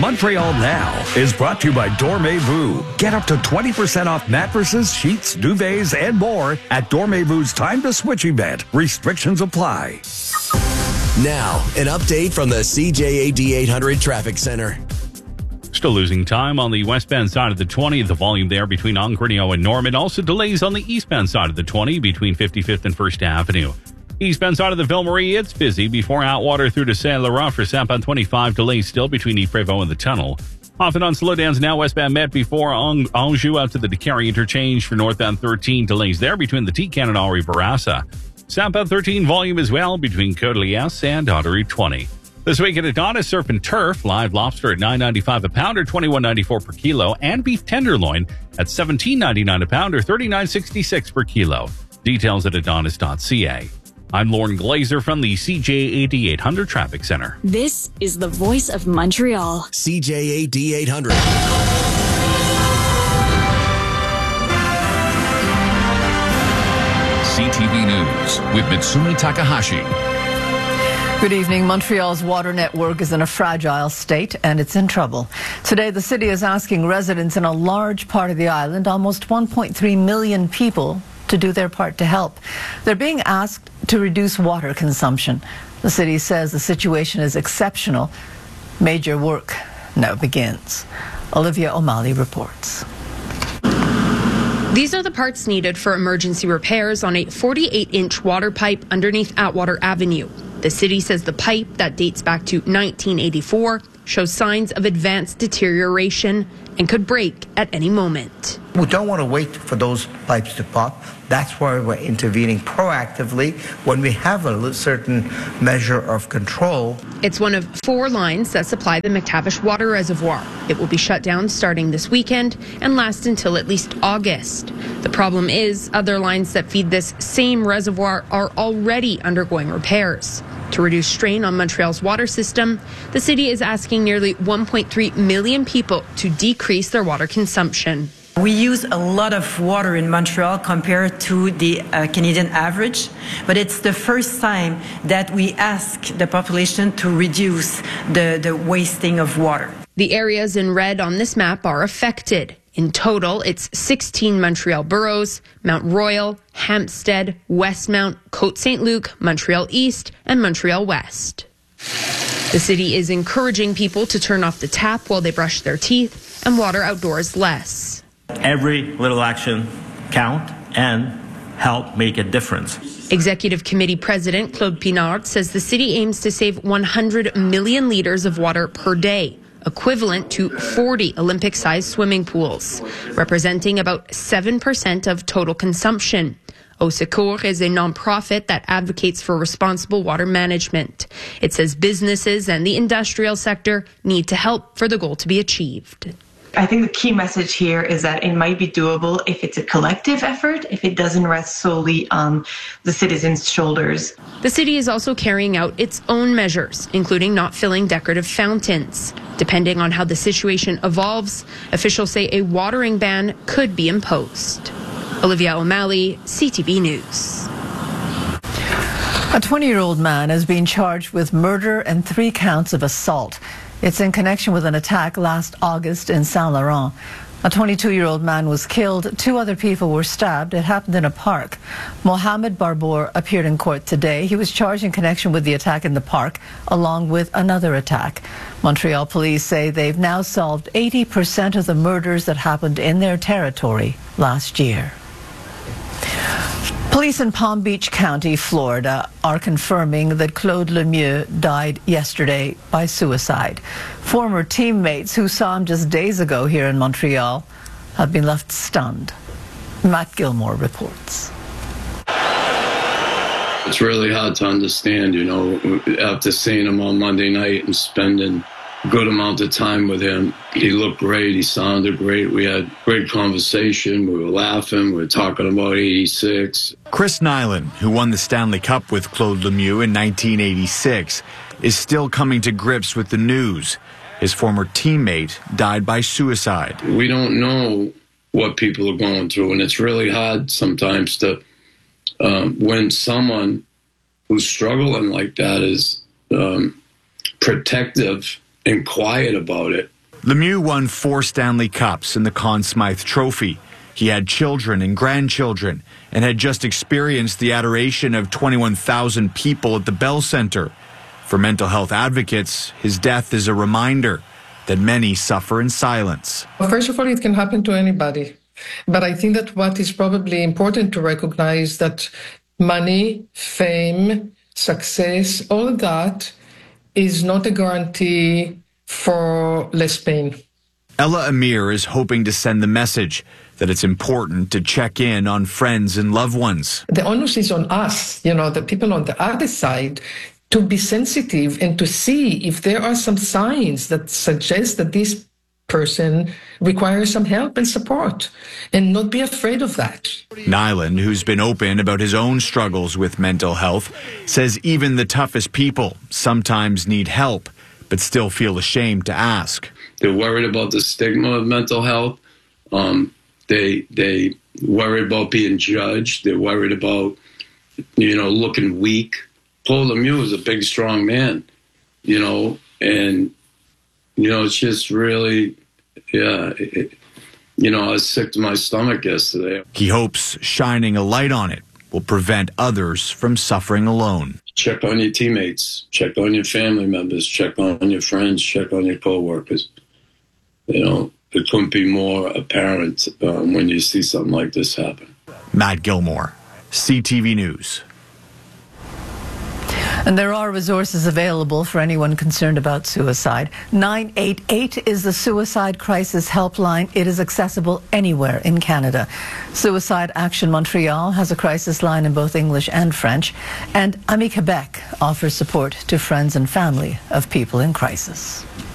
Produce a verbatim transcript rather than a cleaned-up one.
Montreal Now is brought to you by Dormez-vous. Get up to twenty percent off mattresses, sheets, duvets, and more at Dormez-vou's Time to Switch event. Restrictions apply. Now, an update from the C J A D eight hundred Traffic Center. Still losing time on the westbound side of the twenty. The volume there between Ongrenio and Norman. Also delays on the eastbound side of the twenty between fifty-fifth and First Avenue. Eastbound side of the Ville Marie, it's busy before Atwater through to Saint Laurent for southbound twenty-five. Delays still between Yves-Prévost and the tunnel. Often on slowdowns now westbound Met before Anjou out to the DeCarry interchange for northbound thirteen. Delays there between the T-Can and Henri Bourassa. Southbound thirteen volume as well between Côte-Liesse and Autoroute twenty. This week at Adonis Surf and Turf, live lobster at nine ninety-five a pound or twenty-one ninety-four per kilo, and beef tenderloin at seventeen ninety-nine a pound or thirty-nine sixty-six per kilo. Details at adonis dot c a. I'm Lauren Glazer from the C J A D eight hundred Traffic Center. This is the voice of Montreal. C J A D eight hundred. C T V News with Mitsumi Takahashi. Good evening. Montreal's water network is in a fragile state and it's in trouble. Today, the city is asking residents in a large part of the island, almost one point three million people, to do their part to help. They're being asked to reduce water consumption. The city says the situation is exceptional. Major work now begins. Olivia O'Malley reports. These are the parts needed for emergency repairs on a forty-eight inch water pipe underneath Atwater Avenue. The city says the pipe, that dates back to nineteen eighty-four, shows signs of advanced deterioration and could break at any moment. We don't want to wait for those pipes to pop. That's why we're intervening proactively when we have a certain measure of control. It's one of four lines that supply the McTavish Water Reservoir. It will be shut down starting this weekend and last until at least August. The problem is other lines that feed this same reservoir are already undergoing repairs. To reduce strain on Montreal's water system, the city is asking nearly one point three million people to decrease their water consumption. We use a lot of water in Montreal compared to the uh, Canadian average, but it's the first time that we ask the population to reduce the, the wasting of water. The areas in red on this map are affected. In total, it's sixteen Montreal boroughs: Mount Royal, Hampstead, Westmount, Côte-Saint Luc, Montreal East, and Montreal West. The city is encouraging people to turn off the tap while they brush their teeth and water outdoors less. Every little action count and help make a difference. Executive Committee President Claude Pinard says the city aims to save one hundred million liters of water per day, equivalent to forty Olympic-sized swimming pools, representing about seven percent of total consumption. Eau Secours is a nonprofit that advocates for responsible water management. It says businesses and the industrial sector need to help for the goal to be achieved. I think the key message here is that it might be doable if it's a collective effort, if it doesn't rest solely on the citizens' shoulders. The city is also carrying out its own measures, including not filling decorative fountains. Depending on how the situation evolves, officials say a watering ban could be imposed. Olivia O'Malley, C T V News. A twenty-year-old man has been charged with murder and three counts of assault. It's in connection with an attack last August in Saint Laurent. A twenty-two-year-old man was killed. Two other people were stabbed. It happened in a park. Mohamed Barbour appeared in court today. He was charged in connection with the attack in the park, along with another attack. Montreal police say they've now solved eighty percent of the murders that happened in their territory last year. Police in Palm Beach County, Florida, are confirming that Claude Lemieux died yesterday by suicide. Former teammates who saw him just days ago here in Montreal have been left stunned. Matt Gilmore reports. It's really hard to understand, you know, after seeing him on Monday night and spending a good amount of time with him. He looked great. He sounded great. We had great conversation. We were laughing. We were talking about eighty-six. Chris Nyland, who won the Stanley Cup with Claude Lemieux in nineteen eighty-six, is still coming to grips with the news. His former teammate died by suicide. We don't know what people are going through, and it's really hard sometimes to, um, when someone who's struggling like that is um, protective and quiet about it. Lemieux won four Stanley Cups and the Conn Smythe Trophy. He had children and grandchildren and had just experienced the adoration of twenty-one thousand people at the Bell Center. For mental health advocates, his death is a reminder that many suffer in silence. Well, first of all, it can happen to anybody. But I think that what is probably important to recognize that money, fame, success, all of that is not a guarantee for less pain. Ella Amir is hoping to send the message that it's important to check in on friends and loved ones. The onus is on us, you know, the people on the other side, to be sensitive and to see if there are some signs that suggest that this person requires some help and support, and not be afraid of that. Nyland, who's been open about his own struggles with mental health, says even the toughest people sometimes need help, but still feel ashamed to ask. They're worried about the stigma of mental health. Um, they they worry about being judged. They're worried about, you know, looking weak. Paul Lemieux is a big, strong man, you know, and, you know, it's just really, yeah, it, you know, I was sick to my stomach yesterday. He hopes shining a light on it will prevent others from suffering alone. Check on your teammates, check on your family members, check on your friends, check on your coworkers. You know, it couldn't be more apparent um, when you see something like this happen. Matt Gilmore, C T V News. And there are resources available for anyone concerned about suicide. nine eight eight is the Suicide Crisis Helpline. It is accessible anywhere in Canada. Suicide Action Montreal has a crisis line in both English and French. And Ami Quebec offers support to friends and family of people in crisis.